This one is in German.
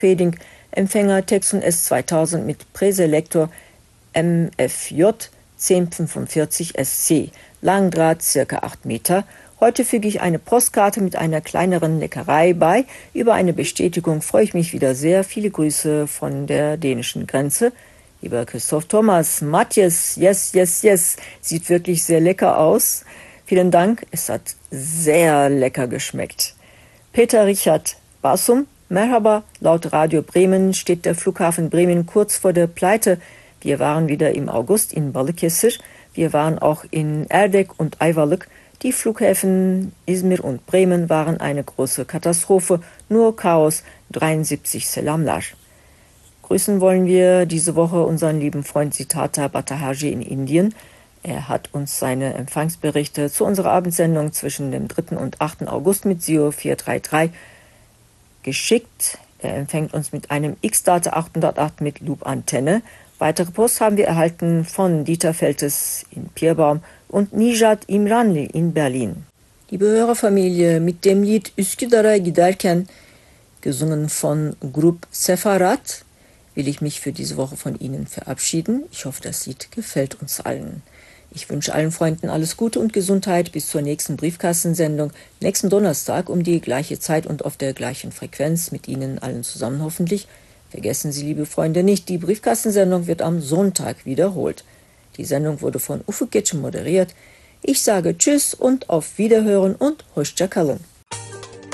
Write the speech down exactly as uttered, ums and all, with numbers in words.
Feding, Empfänger Texon S zweitausend mit Präselektor M F J zehn fünfundvierzig S C, Langdraht ca. acht Meter. Heute füge ich eine Postkarte mit einer kleineren Leckerei bei. Über eine Bestätigung freue ich mich wieder sehr. Viele Grüße von der dänischen Grenze. Lieber Christoph Thomas, Matthias, yes, yes, yes, sieht wirklich sehr lecker aus. Vielen Dank, es hat sehr lecker geschmeckt. Peter Richard Basum, Merhaba, laut Radio Bremen steht der Flughafen Bremen kurz vor der Pleite. Wir waren wieder im August in Balıkesir. Wir waren auch in Erdek und Ayvalık. Die Flughäfen Izmir und Bremen waren eine große Katastrophe, nur Chaos, dreiundsiebzig Selamlar. Grüßen wollen wir diese Woche unseren lieben Freund Siddhartha Bhattacharjee in Indien. Er hat uns seine Empfangsberichte zu unserer Abendsendung zwischen dem dritten und achten August mit S I O vier drei drei geschickt. Er empfängt uns mit einem X-Data achthundertacht mit Loop-Antenne. Weitere Post haben wir erhalten von Dieter Feltes in Pierbaum und Nijat İmranlı in Berlin. Liebe Hörerfamilie, mit dem Lied Üsküdar'a giderken, gesungen von Grup Sefarat, will ich mich für diese Woche von Ihnen verabschieden. Ich hoffe, das Lied gefällt uns allen. Ich wünsche allen Freunden alles Gute und Gesundheit bis zur nächsten Briefkastensendung, nächsten Donnerstag um die gleiche Zeit und auf der gleichen Frequenz, mit Ihnen allen zusammen hoffentlich. Vergessen Sie, liebe Freunde, nicht, die Briefkastensendung wird am Sonntag wiederholt. Die Sendung wurde von Ufuk Geçin moderiert. Ich sage Tschüss und auf Wiederhören und Hoşça kalın.